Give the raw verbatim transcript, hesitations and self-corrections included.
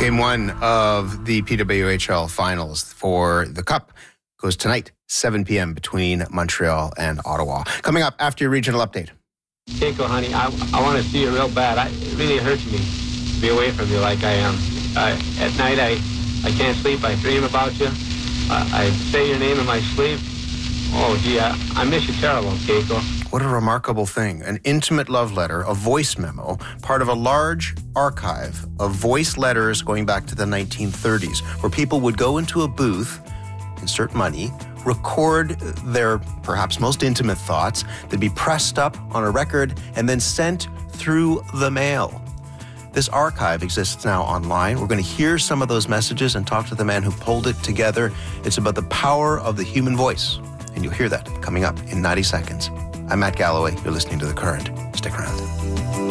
Game one of the P W H L finals for the Cup goes tonight, seven p.m. between Montreal and Ottawa. Coming up after your regional update. Keiko, honey, I, I want to see you real bad. I, it really hurts me to be away from you like I am. Uh, at night, I, I can't sleep. I dream about you. Uh, I say your name in my sleep. Oh, gee, I, I miss you terrible, Keiko. What a remarkable thing. An intimate love letter, a voice memo, part of a large archive of voice letters going back to the nineteen thirties, where people would go into a booth, insert money, record their perhaps most intimate thoughts. They'd be pressed up on a record and then sent through the mail. This archive exists now online. We're going to hear some of those messages and talk to the man who pulled it together. It's about the power of the human voice, and you'll hear that coming up in ninety seconds. I'm Matt Galloway. You're listening to The Current. Stick around.